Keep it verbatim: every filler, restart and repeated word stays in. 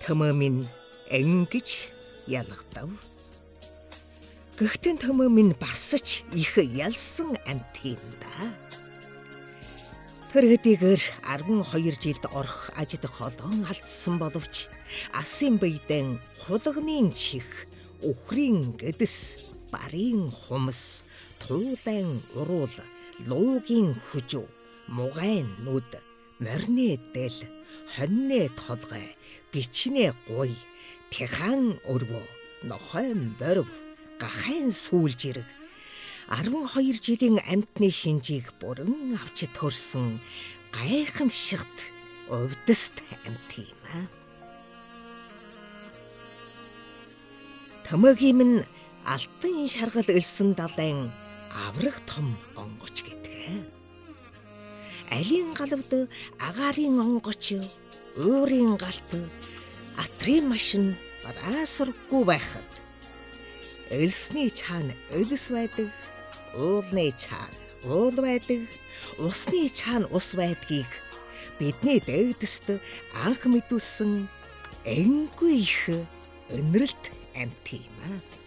Төмөө минь ингэж ялгадав. Гэхдээ төмөө минь бас ч их ялсан амт юм да. Тэр хэдийгээр арван хоёр жилд орох ажид холоон алдсан боловч асын бийдэн хулганы чих, үхрийн гэдэс, барын хумс, туулайн уруул, луугийн хөжөө, мугайн нүд, морины дэл, хоньны толгой, бичнэ гуй, тэхан өрвөө, нохойн борив, гахайн сүүлжирэг арван хоёр жилийн амтны шинжийг бүрэн авч төрсөн гайхамшигт увдст амт юм аа. Төмөгийн минь алтан шаргал элсэн далайн авраг том онгоч гэдэг. Алийн галавд агаарын онгоч, уурын галт, атрын машин бараасаргүй байхад элсний чаана элс байдаг, уулны чаана уул байдаг, усны чаана ус байдгийг бидний дээдэст анх мэдүүлсэн энгүй их өнрөлт амт юм аа.